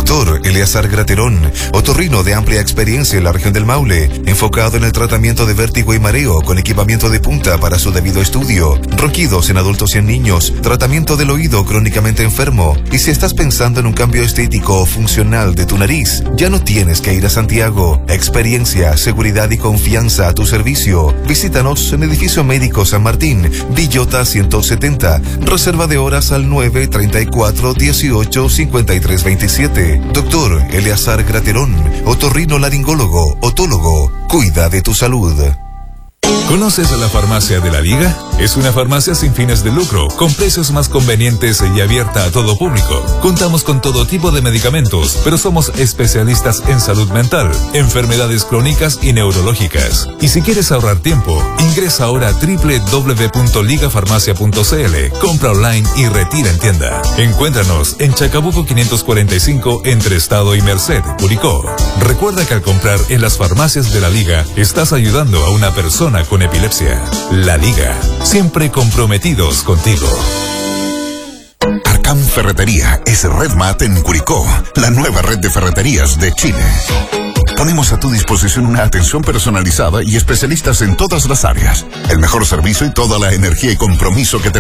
Doctor Eleazar Graterón, otorrino de amplia experiencia en la región del Maule, enfocado en el tratamiento de vértigo y mareo con equipamiento de punta para su debido estudio, ronquidos en adultos y en niños, tratamiento del oído crónicamente enfermo. Y si estás pensando en un cambio estético o funcional de tu nariz, ya no tienes que ir a Santiago. Experiencia, seguridad y confianza a tu servicio. Visítanos en Edificio Médico San Martín, Villota 170. Reserva de horas al 934-18-5327. Doctor Eleazar Graterón, otorrino-laringólogo, otólogo. Cuida de tu salud. ¿Conoces a la Farmacia de la Liga? Es una farmacia sin fines de lucro, con precios más convenientes y abierta a todo público. Contamos con todo tipo de medicamentos, pero somos especialistas en salud mental, enfermedades crónicas y neurológicas. Y si quieres ahorrar tiempo, ingresa ahora a www.ligafarmacia.cl, compra online y retira en tienda. Encuéntranos en Chacabuco 545 entre Estado y Merced, Curicó. Recuerda que al comprar en las farmacias de la Liga, estás ayudando a una persona con epilepsia. La Liga, siempre comprometidos contigo. Arcam Ferretería es RedMat en Curicó, la nueva red de ferreterías de Chile. Ponemos a tu disposición una atención personalizada y especialistas en todas las áreas, el mejor servicio y toda la energía y compromiso que te